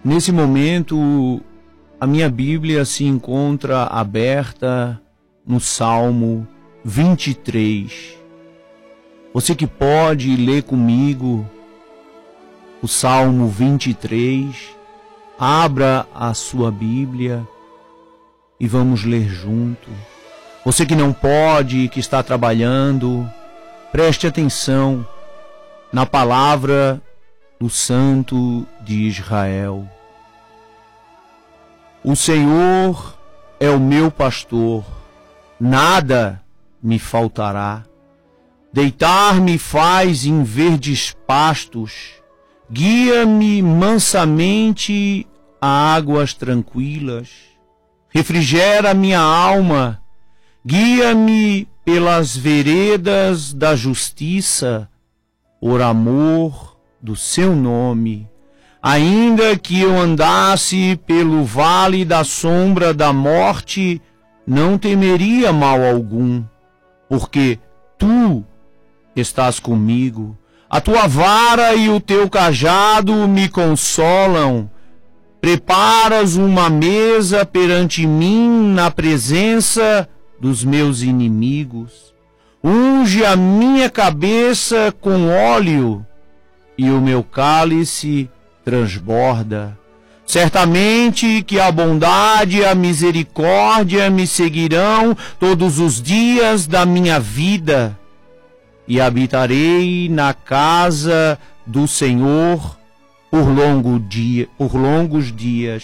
Nesse momento, a minha Bíblia se encontra aberta no Salmo 23. Você que pode ler comigo o Salmo 23, abra a sua Bíblia e vamos ler junto. Você que não pode, que está trabalhando, preste atenção na palavra do Santo de Israel. O Senhor é o meu pastor, nada me faltará. Deitar-me faz em verdes pastos, guia-me mansamente a águas tranquilas. Refrigera minha alma, guia-me pelas veredas da justiça, por amor do seu nome. Ainda que eu andasse pelo vale da sombra da morte, não temeria mal algum, porque tu estás comigo. A tua vara e o teu cajado me consolam. Preparas uma mesa perante mim na presença dos meus inimigos. Unge a minha cabeça com óleo e o meu cálice transborda. Certamente que a bondade e a misericórdia me seguirão todos os dias da minha vida, e habitarei na casa do Senhor por longos dias.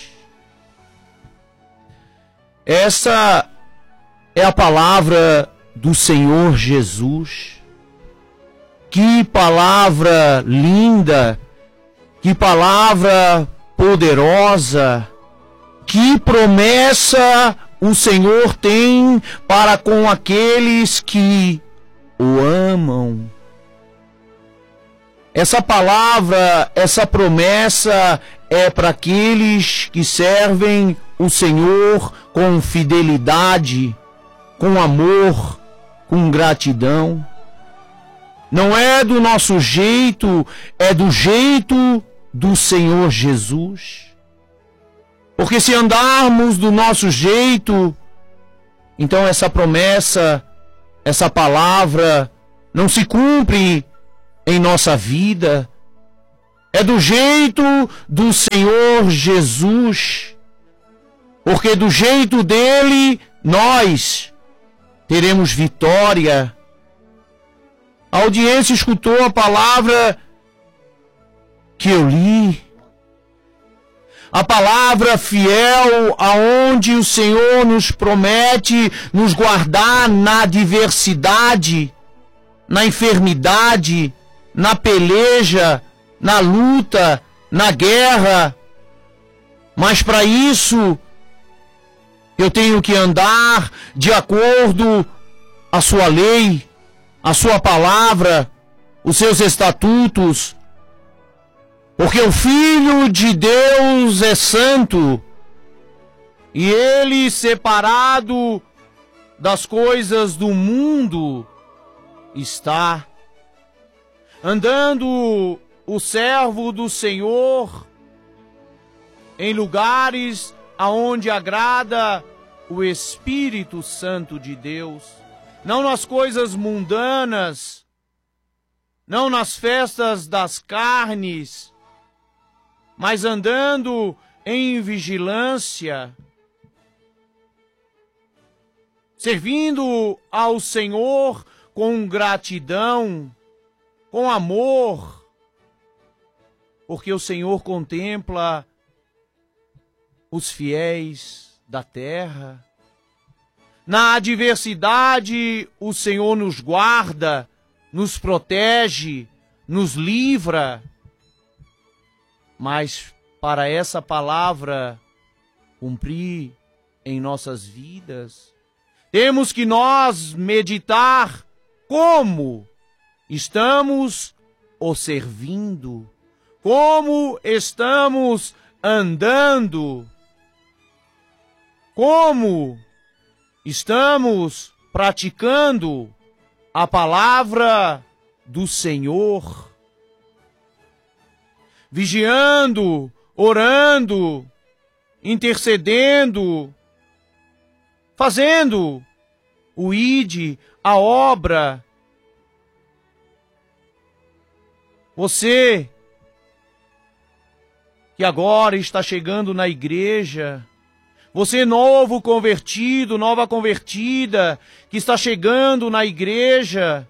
Essa é a palavra do Senhor Jesus. Que palavra linda, que palavra poderosa, que promessa o Senhor tem para com aqueles que o amam. Essa palavra, essa promessa é para aqueles que servem o Senhor com fidelidade, com amor, com gratidão. Não é do nosso jeito, é do jeito do Senhor Jesus. Porque se andarmos do nosso jeito, então essa promessa, essa palavra não se cumpre em nossa vida. É do jeito do Senhor Jesus. Porque do jeito dele nós teremos vitória. A audiência escutou a palavra que eu li. A palavra fiel aonde o Senhor nos promete nos guardar na adversidade, na enfermidade, na peleja, na luta, na guerra. Mas para isso eu tenho que andar de acordo com a sua lei, a sua palavra, os seus estatutos. Porque o Filho de Deus é santo, e ele, separado das coisas do mundo, está andando o servo do Senhor em lugares aonde agrada o Espírito Santo de Deus, não nas coisas mundanas, não nas festas das carnes, mas andando em vigilância, servindo ao Senhor com gratidão, com amor, porque o Senhor contempla os fiéis da terra. Na adversidade, o Senhor nos guarda, nos protege, nos livra. Mas para essa palavra cumprir em nossas vidas, temos que nós meditar como estamos o servindo, como estamos andando, como estamos praticando a palavra do Senhor, vigiando orando, intercedendo, fazendo o ide, a obra. Você que agora está chegando na igreja, você novo convertido, nova convertida, que está chegando na igreja,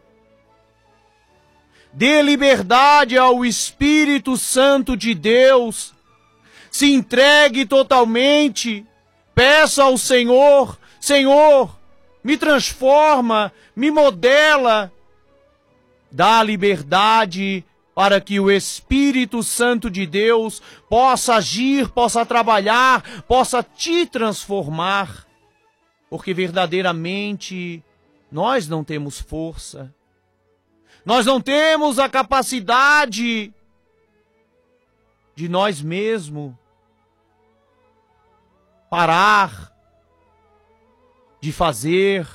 dê liberdade ao Espírito Santo de Deus, se entregue totalmente, peça ao Senhor: Senhor, me transforma, me modela, dá liberdade para que o Espírito Santo de Deus possa agir, possa trabalhar, possa te transformar. Porque verdadeiramente nós não temos força, nós não temos a capacidade de nós mesmos parar de fazer,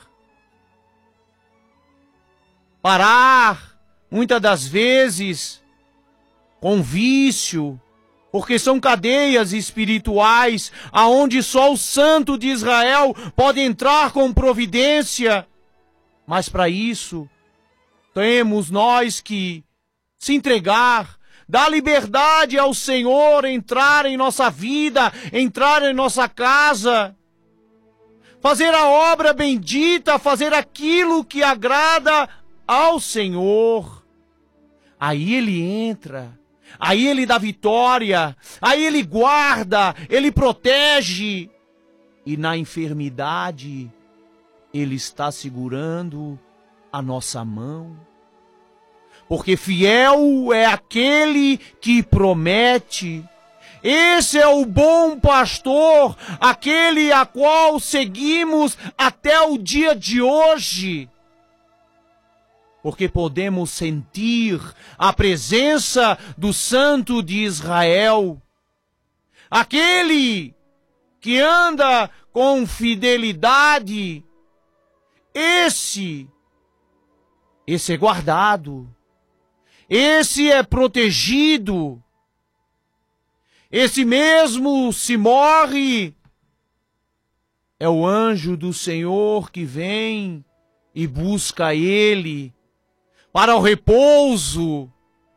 parar muitas das vezes com vício, porque são cadeias espirituais aonde só o Santo de Israel pode entrar com providência. Mas para isso temos nós que se entregar, dar liberdade ao Senhor entrar em nossa vida, entrar em nossa casa, fazer a obra bendita, fazer aquilo que agrada ao Senhor. Aí Ele entra, aí Ele dá vitória, aí Ele guarda, Ele protege. E na enfermidade, Ele está segurando a nossa mão. Porque fiel é aquele que promete. Esse é o bom pastor, aquele a qual seguimos até o dia de hoje. Porque podemos sentir a presença do Santo de Israel. Aquele que anda com fidelidade, esse é guardado. Esse é protegido. Esse mesmo se morre, é o anjo do Senhor que vem e busca ele para o repouso,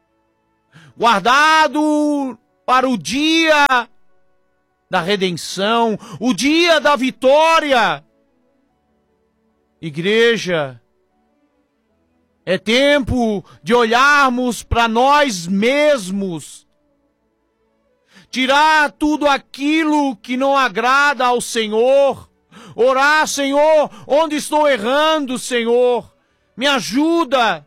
guardado para o dia da redenção, o dia da vitória. Igreja, é tempo de olharmos para nós mesmos, tirar tudo aquilo que não agrada ao Senhor, orar: Senhor, onde estou errando, Senhor? Me ajuda,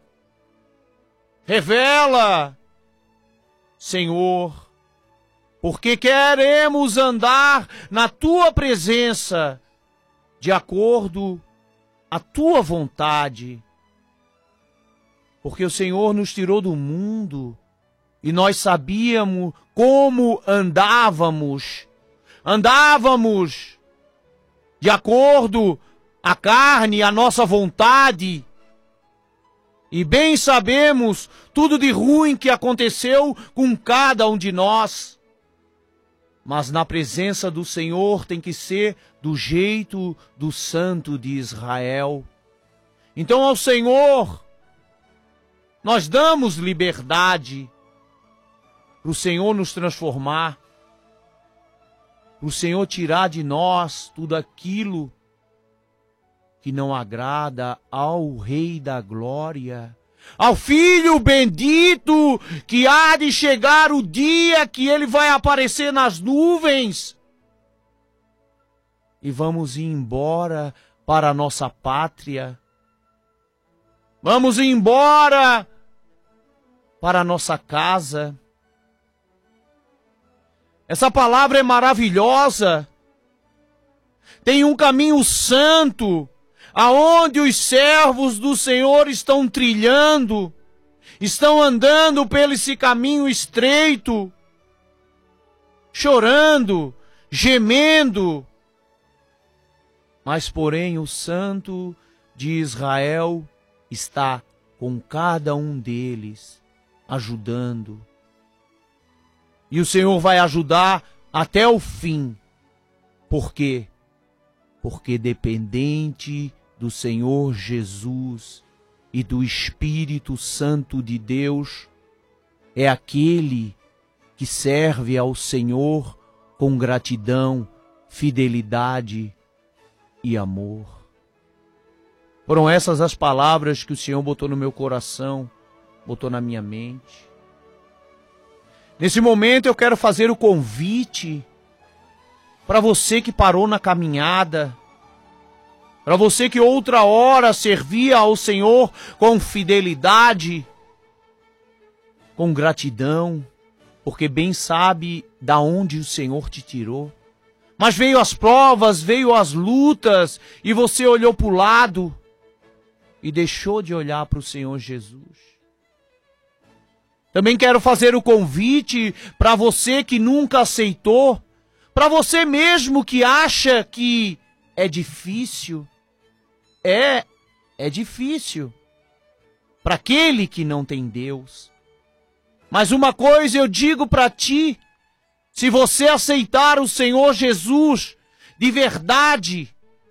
revela, Senhor, porque queremos andar na Tua presença, de acordo à Tua vontade. Porque o Senhor nos tirou do mundo e nós sabíamos como andávamos. Andávamos de acordo à carne, à nossa vontade. E bem sabemos tudo de ruim que aconteceu com cada um de nós. Mas na presença do Senhor tem que ser do jeito do Santo de Israel. Então ao Senhor nós damos liberdade para o Senhor nos transformar, para o Senhor tirar de nós tudo aquilo que não agrada ao Rei da Glória, ao Filho bendito, que há de chegar o dia que Ele vai aparecer nas nuvens. E vamos ir embora para a nossa pátria. Vamos ir embora para a nossa casa. Essa palavra é maravilhosa. Tem um caminho santo, aonde os servos do Senhor estão trilhando, estão andando pelo esse caminho estreito, chorando, gemendo. Mas, porém, o Santo de Israel está com cada um deles, ajudando. E o Senhor vai ajudar até o fim. Por quê? Porque dependente do Senhor Jesus e do Espírito Santo de Deus é aquele que serve ao Senhor com gratidão, fidelidade e amor. Foram essas as palavras que o Senhor botou no meu coração, botou na minha mente. Nesse momento eu quero fazer o convite para você que parou na caminhada, para você que outra hora servia ao Senhor com fidelidade, com gratidão, porque bem sabe da onde o Senhor te tirou. Mas veio as provas, veio as lutas, e você olhou para o lado e deixou de olhar para o Senhor Jesus. Também quero fazer o convite para você que nunca aceitou, para você mesmo que acha que é difícil. É difícil para aquele que não tem Deus. Mas uma coisa eu digo para ti, se você aceitar o Senhor Jesus de verdade,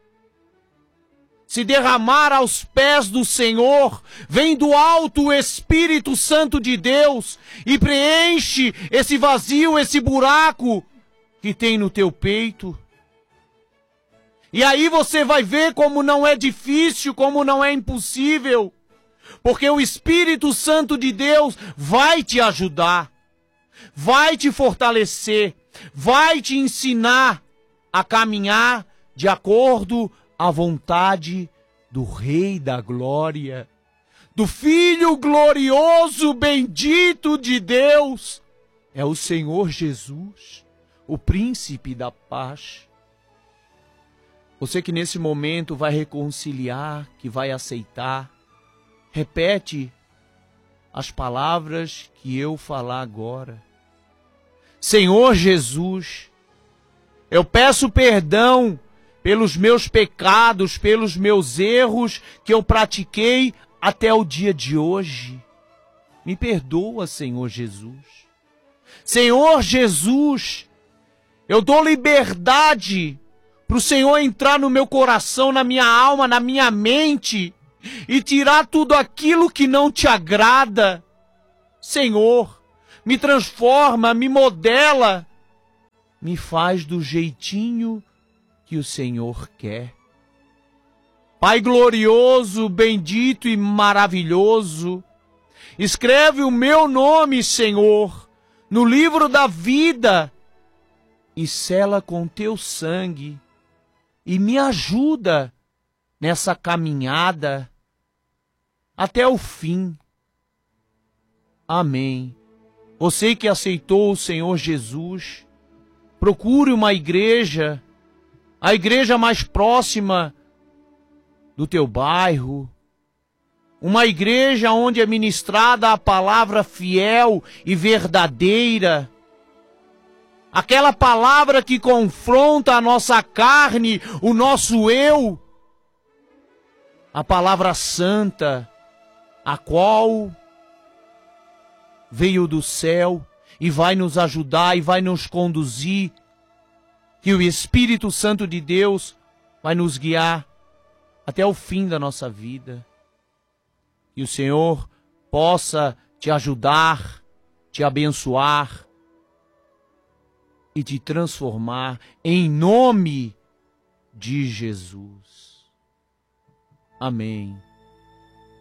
se derramar aos pés do Senhor, vem do alto o Espírito Santo de Deus e preenche esse vazio, esse buraco que tem no teu peito. E aí você vai ver como não é difícil, como não é impossível, porque o Espírito Santo de Deus vai te ajudar, vai te fortalecer, vai te ensinar a caminhar de acordo à vontade do Rei da Glória, do Filho glorioso, bendito de Deus. É o Senhor Jesus, o Príncipe da Paz. Você que nesse momento vai reconciliar, que vai aceitar, repete as palavras que eu falar agora. Senhor Jesus, eu peço perdão pelos meus pecados, pelos meus erros que eu pratiquei até o dia de hoje. Me perdoa, Senhor Jesus. Senhor Jesus, eu dou liberdade para o Senhor entrar no meu coração, na minha alma, na minha mente e tirar tudo aquilo que não te agrada. Senhor, me transforma, me modela, me faz do jeitinho que o Senhor quer. Pai glorioso, bendito e maravilhoso, escreve o meu nome, Senhor, no livro da vida e sela com teu sangue e me ajuda nessa caminhada até o fim. Amém. Você que aceitou o Senhor Jesus, procure uma igreja, a igreja mais próxima do teu bairro, uma igreja onde é ministrada a palavra fiel e verdadeira, aquela palavra que confronta a nossa carne, o nosso eu, a palavra santa, a qual veio do céu e vai nos ajudar e vai nos conduzir, que o Espírito Santo de Deus vai nos guiar até o fim da nossa vida. Que o Senhor possa te ajudar, te abençoar e te transformar em nome de Jesus. Amém.